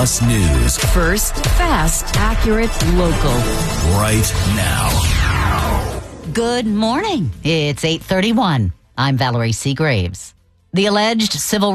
Plus News. First, fast, accurate, local. Right now. Good morning. It's 8:31. I'm Valerie Seagraves. The alleged civil